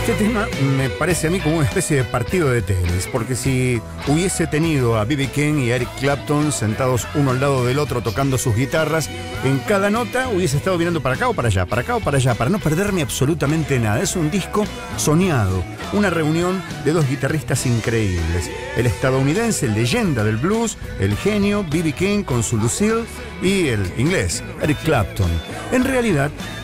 Este tema me parece a mí como una especie de partido de tenis, porque si hubiese tenido a B.B. King y a Eric Clapton sentados uno al lado del otro tocando sus guitarras, en cada nota hubiese estado mirando para acá o para allá, para acá o para allá, para no perderme absolutamente nada. Es un disco soñado, una reunión de dos guitarristas increíbles. El estadounidense, leyenda del blues, el genio B.B. King con su Lucille, y el inglés, Eric Clapton. En realidad,